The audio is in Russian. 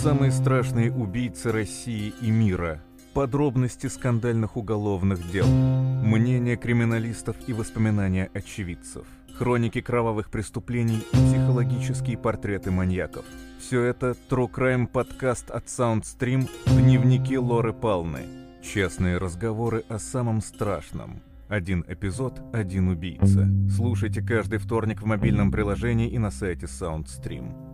Самые страшные убийцы России и мира. Подробности скандальных уголовных дел. Мнения криминалистов и воспоминания очевидцев. Хроники кровавых преступлений и психологические портреты маньяков. Все это True Crime подкаст от Soundstream «Дневники Лоры Палны». Честные разговоры о самом страшном. Один эпизод, один убийца. Слушайте каждый вторник в мобильном приложении и на сайте Soundstream.